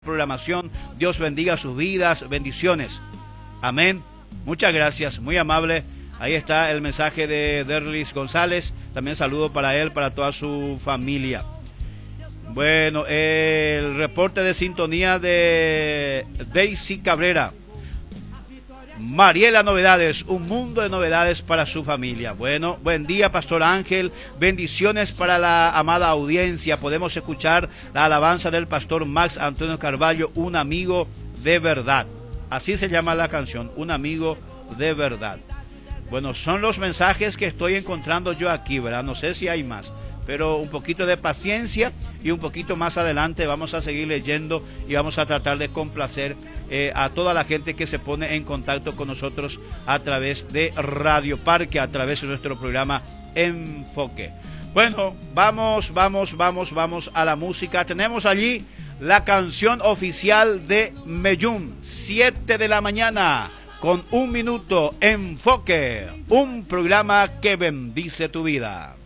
programación. Dios bendiga sus vidas, bendiciones. Amén. Muchas gracias, muy amable. Ahí está el mensaje de Derlis González. También saludo para él, para toda su familia. Bueno, el reporte de sintonía de Daisy Cabrera. Mariela Novedades, un mundo de novedades para su familia. Bueno, buen día, Pastor Ángel. Bendiciones para la amada audiencia. Podemos escuchar la alabanza del Pastor Max Antonio Carvalho, un amigo de verdad. Así se llama la canción, un amigo de verdad. Bueno, son los mensajes que estoy encontrando yo aquí, ¿verdad? No sé si hay más, pero un poquito de paciencia y un poquito más adelante vamos a seguir leyendo y vamos a tratar de complacer a toda la gente que se pone en contacto con nosotros a través de Radio Parque, a través de nuestro programa Enfoque. Bueno, vamos a la música. Tenemos allí la canción oficial de Mellum, 7 de la mañana, con 1 minuto, Enfoque, un programa que bendice tu vida.